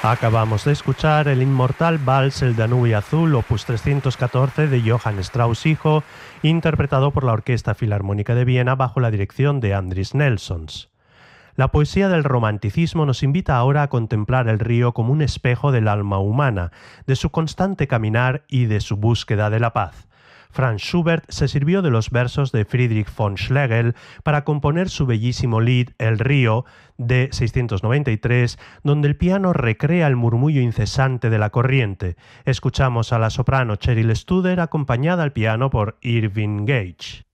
Acabamos de escuchar el inmortal Vals El Danubio Azul, opus 314 de Johann Strauss hijo, interpretado por la Orquesta Filarmónica de Viena bajo la dirección de Andris Nelsons. La poesía del romanticismo nos invita ahora a contemplar el río como un espejo del alma humana, de su constante caminar y de su búsqueda de la paz. Franz Schubert se sirvió de los versos de Friedrich von Schlegel para componer su bellísimo lied El río de 693, donde el piano recrea el murmullo incesante de la corriente. Escuchamos a la soprano Cheryl Studer acompañada al piano por Irving Gage.